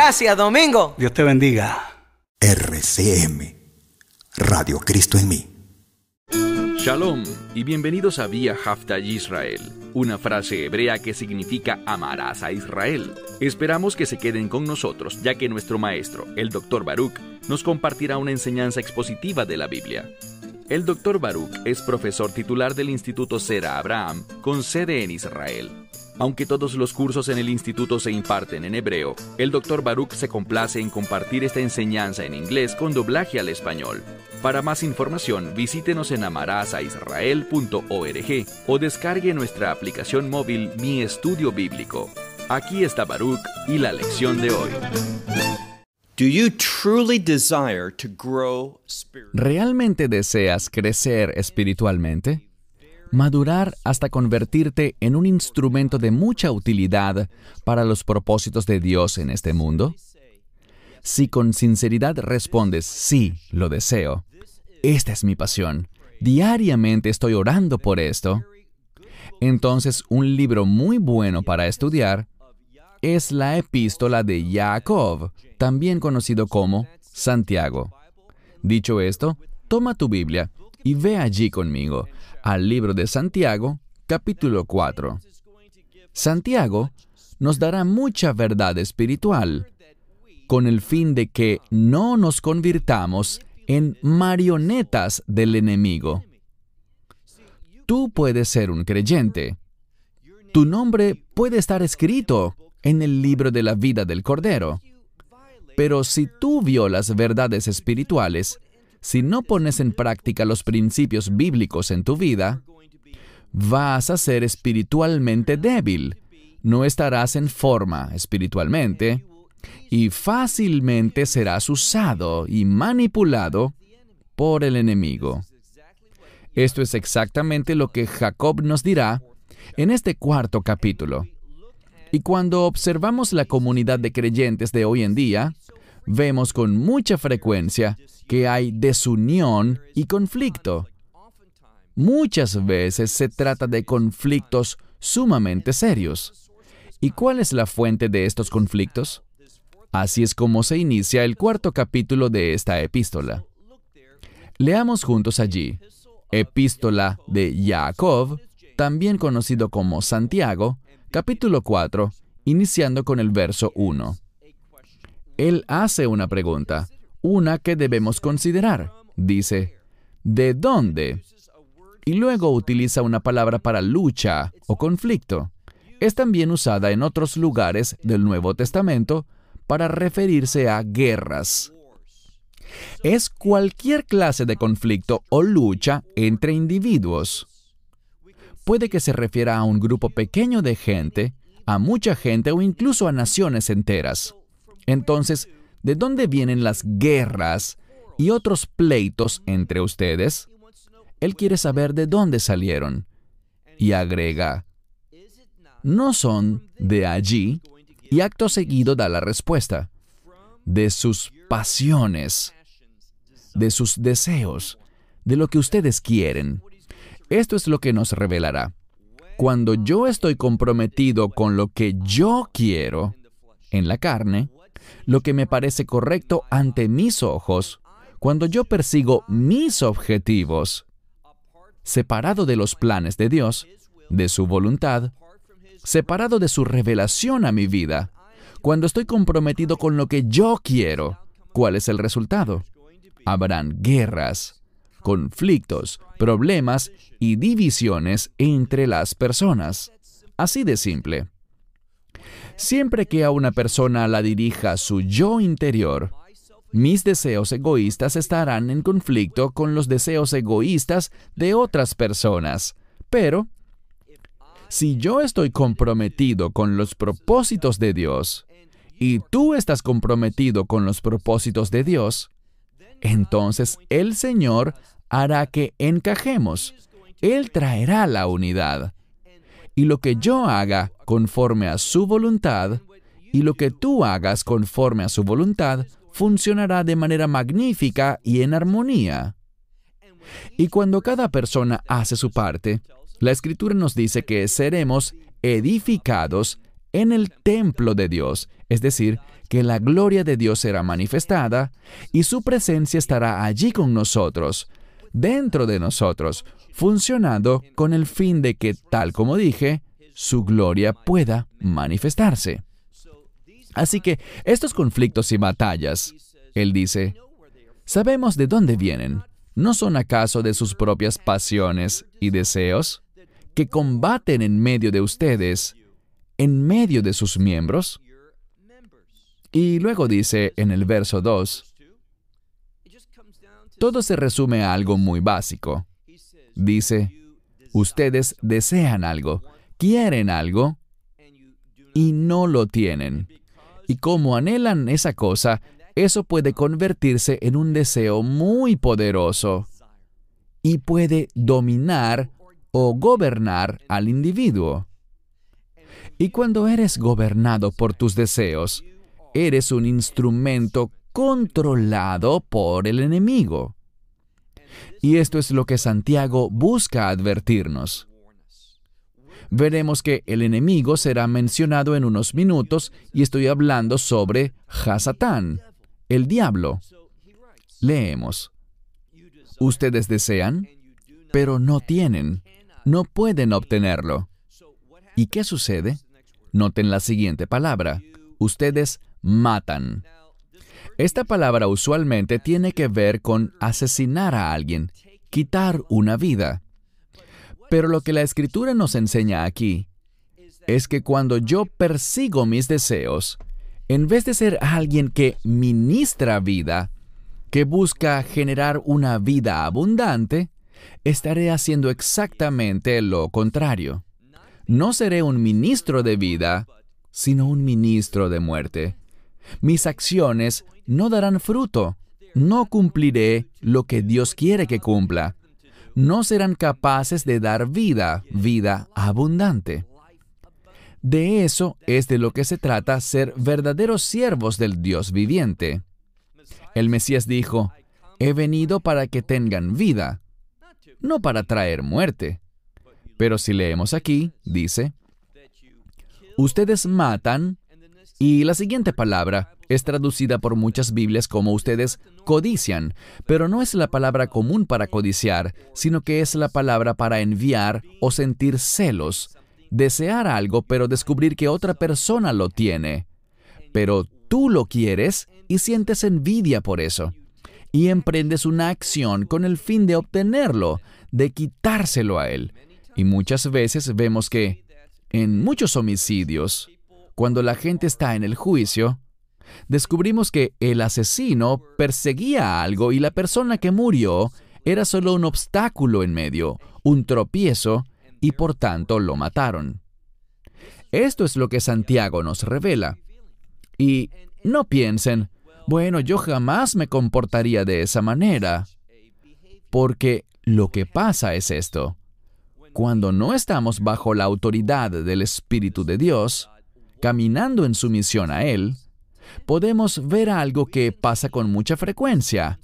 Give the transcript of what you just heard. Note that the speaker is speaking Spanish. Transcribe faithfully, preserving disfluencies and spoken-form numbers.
Gracias, Domingo. Dios te bendiga. R C M, Radio Cristo en mí. Shalom y bienvenidos a Vía Hafta Yisrael, una frase hebrea que significa amarás a Israel. Esperamos que se queden con nosotros, ya que nuestro maestro, el doctor Baruch, nos compartirá una enseñanza expositiva de la Biblia. El doctor Baruch es profesor titular del Instituto Sera Abraham, con sede en Israel. Aunque todos los cursos en el instituto se imparten en hebreo, el doctor Baruch se complace en compartir esta enseñanza en inglés con doblaje al español. Para más información, visítenos en amarasaisrael punto org o descargue nuestra aplicación móvil Mi Estudio Bíblico. Aquí está Baruch y la lección de hoy. Do you truly desire to grow spiritually? ¿Realmente deseas crecer espiritualmente? ¿Madurar hasta convertirte en un instrumento de mucha utilidad para los propósitos de Dios en este mundo? Si con sinceridad respondes, sí, lo deseo. Esta es mi pasión. Diariamente estoy orando por esto. Entonces, un libro muy bueno para estudiar es la Epístola de Jacob, también conocido como Santiago. Dicho esto, toma tu Biblia y ve allí conmigo al libro de Santiago, capítulo cuatro. Santiago nos dará mucha verdad espiritual, con el fin de que no nos convirtamos en marionetas del enemigo. Tú puedes ser un creyente. Tu nombre puede estar escrito en el libro de la vida del Cordero. Pero si tú violas verdades espirituales, si no pones en práctica los principios bíblicos en tu vida, vas a ser espiritualmente débil, no estarás en forma espiritualmente, y fácilmente serás usado y manipulado por el enemigo. Esto es exactamente lo que Jacob nos dirá en este cuarto capítulo. Y cuando observamos la comunidad de creyentes de hoy en día, vemos con mucha frecuencia que hay desunión y conflicto. Muchas veces se trata de conflictos sumamente serios. ¿Y cuál es la fuente de estos conflictos? Así es como se inicia el cuarto capítulo de esta epístola. Leamos juntos allí. Epístola de Jacob, también conocido como Santiago, capítulo cuatro, iniciando con el verso uno. Él hace una pregunta, una que debemos considerar. Dice, ¿de dónde? Y luego utiliza una palabra para lucha o conflicto. Es también usada en otros lugares del Nuevo Testamento para referirse a guerras. Es cualquier clase de conflicto o lucha entre individuos. Puede que se refiera a un grupo pequeño de gente, a mucha gente o incluso a naciones enteras. Entonces, ¿de dónde vienen las guerras y otros pleitos entre ustedes? Él quiere saber de dónde salieron. Y agrega, no son de allí, y acto seguido da la respuesta, de sus pasiones, de sus deseos, de lo que ustedes quieren. Esto es lo que nos revelará. Cuando yo estoy comprometido con lo que yo quiero en la carne, lo que me parece correcto ante mis ojos, cuando yo persigo mis objetivos, separado de los planes de Dios, de su voluntad, separado de su revelación a mi vida, cuando estoy comprometido con lo que yo quiero, ¿cuál es el resultado? Habrán guerras, conflictos, problemas y divisiones entre las personas. Así de simple. Siempre que a una persona la dirija su yo interior, mis deseos egoístas estarán en conflicto con los deseos egoístas de otras personas. Pero, si yo estoy comprometido con los propósitos de Dios, y tú estás comprometido con los propósitos de Dios, entonces el Señor hará que encajemos. Él traerá la unidad. Y lo que yo haga conforme a su voluntad, y lo que tú hagas conforme a su voluntad, funcionará de manera magnífica y en armonía. Y cuando cada persona hace su parte, la Escritura nos dice que seremos edificados en el templo de Dios, es decir, que la gloria de Dios será manifestada y su presencia estará allí con nosotros, dentro de nosotros, funcionando con el fin de que, tal como dije, su gloria pueda manifestarse. Así que estos conflictos y batallas, él dice, ¿sabemos de dónde vienen? ¿No son acaso de sus propias pasiones y deseos que combaten en medio de ustedes, en medio de sus miembros? Y luego dice en el verso dos, todo se resume a algo muy básico. Dice, ustedes desean algo, quieren algo y no lo tienen. Y como anhelan esa cosa, eso puede convertirse en un deseo muy poderoso y puede dominar o gobernar al individuo. Y cuando eres gobernado por tus deseos, eres un instrumento controlado por el enemigo. Y esto es lo que Santiago busca advertirnos. Veremos que el enemigo será mencionado en unos minutos y estoy hablando sobre Hasatán, el diablo. Leemos. Ustedes desean, pero no tienen, no pueden obtenerlo. ¿Y qué sucede? Noten la siguiente palabra. Ustedes matan. Esta palabra usualmente tiene que ver con asesinar a alguien, quitar una vida. Pero lo que la Escritura nos enseña aquí es que cuando yo persigo mis deseos, en vez de ser alguien que ministra vida, que busca generar una vida abundante, estaré haciendo exactamente lo contrario. No seré un ministro de vida, sino un ministro de muerte. Mis acciones no darán fruto. No cumpliré lo que Dios quiere que cumpla. No serán capaces de dar vida, vida abundante. De eso es de lo que se trata ser verdaderos siervos del Dios viviente. El Mesías dijo, he venido para que tengan vida, no para traer muerte. Pero si leemos aquí, dice, ustedes matan, y la siguiente palabra es traducida por muchas Biblias como ustedes codician, pero no es la palabra común para codiciar, sino que es la palabra para enviar o sentir celos, desear algo pero descubrir que otra persona lo tiene. Pero tú lo quieres y sientes envidia por eso, y emprendes una acción con el fin de obtenerlo, de quitárselo a él. Y muchas veces vemos que, en muchos homicidios, cuando la gente está en el juicio, descubrimos que el asesino perseguía algo y la persona que murió era solo un obstáculo en medio, un tropiezo, y por tanto lo mataron. Esto es lo que Santiago nos revela. Y no piensen, bueno, yo jamás me comportaría de esa manera, porque lo que pasa es esto. Cuando no estamos bajo la autoridad del Espíritu de Dios, caminando en sumisión a Él, podemos ver algo que pasa con mucha frecuencia.